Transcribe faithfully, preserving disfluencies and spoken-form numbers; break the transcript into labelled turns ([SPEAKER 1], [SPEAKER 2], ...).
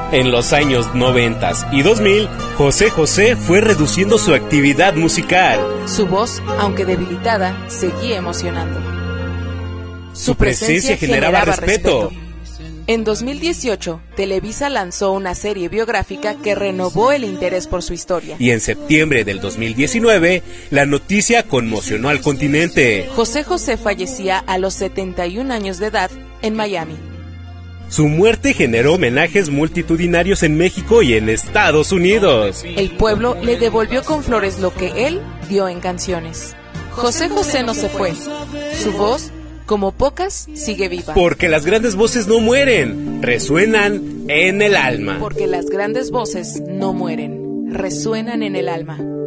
[SPEAKER 1] En los años noventas y dos mil, José José fue reduciendo su actividad musical.
[SPEAKER 2] Su voz, aunque debilitada, seguía emocionando.
[SPEAKER 1] Su presencia generaba respeto.
[SPEAKER 2] En dos mil dieciocho, Televisa lanzó una serie biográfica que renovó el interés por su historia.
[SPEAKER 1] Y en septiembre del dos mil diecinueve, la noticia conmocionó al continente.
[SPEAKER 2] José José fallecía a los setenta y un años de edad en Miami.
[SPEAKER 1] Su muerte generó homenajes multitudinarios en México y en Estados Unidos.
[SPEAKER 2] El pueblo le devolvió con flores lo que él dio en canciones. José José no se fue. Su voz, como pocas, sigue viva.
[SPEAKER 1] Porque las grandes voces no mueren, resuenan en el alma.
[SPEAKER 2] Porque las grandes voces no mueren, resuenan en el alma.